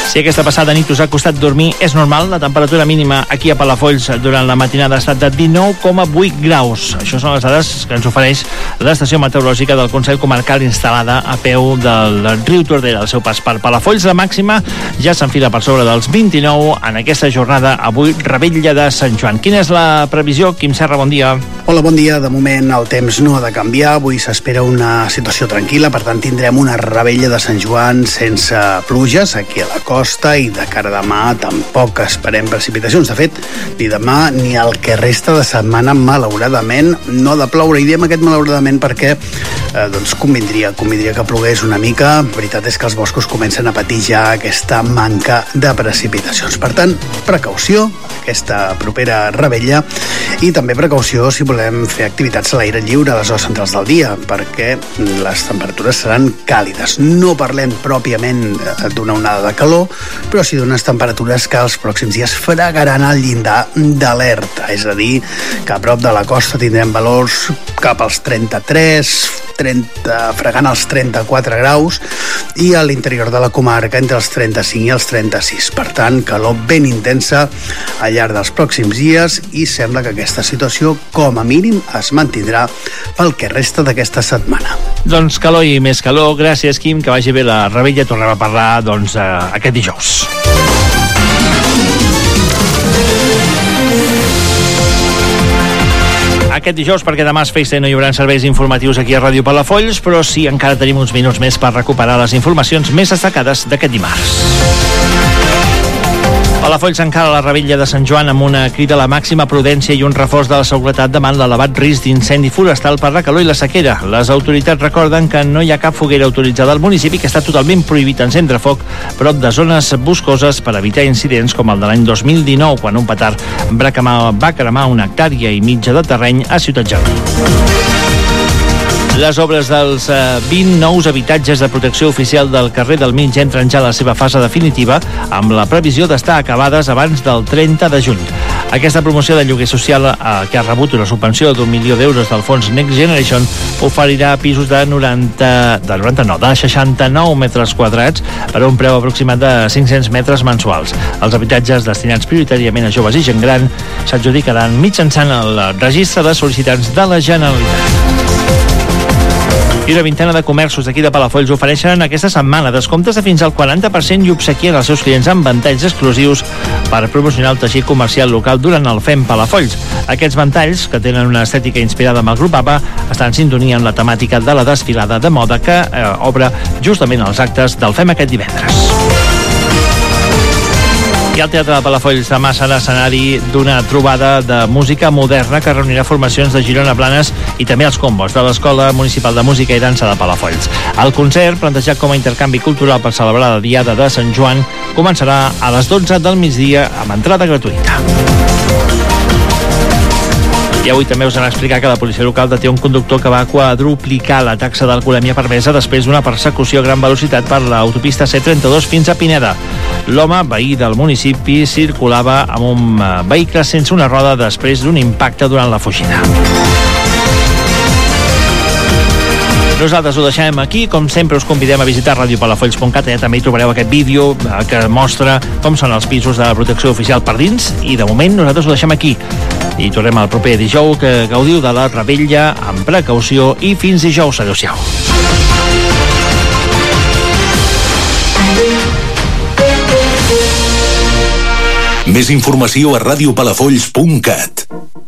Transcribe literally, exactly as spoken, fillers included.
Si aquesta passada nit us ha costat dormir, és normal. La temperatura mínima aquí a Palafolls durant la matinada ha estat de dinou coma vuit graus. Això són les dades que ens ofereix l'estació meteorològica del Consell Comarcal instal·lada a peu del riu Tordera. Al seu pas per Palafolls, la màxima ja s'enfila per sobre dels vint-i-nou en aquesta jornada avui, Revetlla de Sant Joan. Quina és la previsió? Quim Serra, bon dia. Hola, bon dia. De moment el temps no ha de canviar. Avui s'espera una situació tranquil·la, per tant tindrem una Revetlla de Sant Joan sense pluges aquí a la costa, i de cara a demà tampoc esperem precipitacions. De fet, ni demà ni el que resta de setmana, malauradament, no ha de ploure. I diem aquest malauradament perquè eh, doncs convindria, convindria que plogués una mica. La veritat és que els boscos comencen a patir ja aquesta manca de precipitacions. Per tant, precaució aquesta propera Revetlla, i també precaució si volem fer activitats a l'aire lliure a les hores centrals del dia, perquè les temperatures seran càlides. No parlem pròpiament d'una onada de calor, però sí d'unes temperatures que els pròxims dies fregaran al llindar d'alerta. És a dir, que a prop de la costa tindrem valors cap als trenta-tres, trenta, fregant els trenta-quatre graus, i a l'interior de la comarca entre els trenta-cinc i els trenta-sis. Per tant, calor ben intensa al llarg dels pròxims dies, i sembla que aquesta situació, com a mínim, es mantindrà pel que resta d'aquesta setmana. Doncs calor i més calor. Gràcies, Quim, que vagi bé la Revetlla. Tornem a parlar doncs, eh, aquest dijous. Aquest dijous, perquè demà és festa i no hi haurà serveis informatius aquí a Ràdio Palafolls, però sí, encara tenim uns minuts més per recuperar les informacions més destacades d'aquest dimarts. Palafolls encara la Revetlla de Sant Joan amb una crida a la màxima prudència i un reforç de la seguretat davant l'elevat risc d'incendi forestal per la calor i la sequera. Les autoritats recorden que no hi ha cap foguera autoritzada al municipi, que està totalment prohibit encendre foc prop de zones boscoses per evitar incidents com el de l'any dos mil dinou, quan un petard va cremar, va cremar una hectàrea i mitja de terreny a Ciutat Jardí. Les obres dels eh, vint nous habitatges de protecció oficial del carrer del Mig entren ja a la seva fase definitiva, amb la previsió d'estar acabades abans del trenta de juny. Aquesta promoció de lloguer social, eh, que ha rebut una subvenció d'un milió d'euros del fons Next Generation, oferirà pisos de noranta, de noranta-nou, de seixanta-nou metres quadrats per un preu aproximat de cinc-cents metres mensuals. Els habitatges destinats prioritàriament a joves i gent gran s'adjudicaran mitjançant el registre de sol·licitants de la Generalitat. I una vintena de comerços d'aquí de Palafolls ofereixen aquesta setmana descomptes de fins al quaranta per cent i obsequien els seus clients amb ventalls exclusius per promocionar el teixit comercial local durant el Fem Palafolls. Aquests ventalls, que tenen una estètica inspirada en el grup APA, estan en sintonia amb la temàtica de la desfilada de moda que eh, obre justament els actes del Fem aquest divendres. I el Teatre de Palafolls demà serà escenari d'una trobada de música moderna que reunirà formacions de Girona, Blanes i també els combos de l'Escola Municipal de Música i Dansa de Palafolls. El concert, plantejat com a intercanvi cultural per celebrar la Diada de Sant Joan, començarà a les dotze del migdia amb entrada gratuïta. I avui també us han explicat que la policia local deté un conductor que va quadruplicar la taxa d'alcoholèmia permesa després d'una persecució a gran velocitat per l'autopista C trenta-dos fins a Pineda. L'home, veí del municipi, circulava amb un vehicle sense una roda després d'un impacte durant la fugida. Nosaltres ho deixem aquí. Com sempre, us convidem a visitar radio palafolls punt cat. Allà també hi trobareu aquest vídeo que mostra com són els pisos de protecció oficial per dins. I de moment nosaltres ho deixem aquí. I tornem al proper dijous, que gaudiu de la Revetlla amb precaució, i fins dijous. Adéu-siau. Més informació a radio palafolls punt cat.